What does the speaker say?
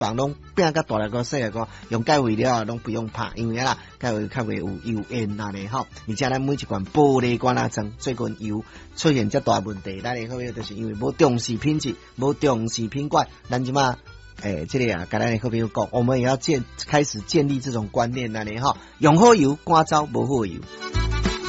房拢变甲大力个细力个，用钙肥料拢不用怕，因为啦钙肥较袂有油烟啦咧吼，而且咱每一罐玻璃罐啊装最近油出现遮大问题，咱的好友就是因为无重视品质，无重视品管，咱即马这里啊，跟咱的好朋友讲，我们也要开始建立这种观念啦咧吼，用好油，赶走无好油。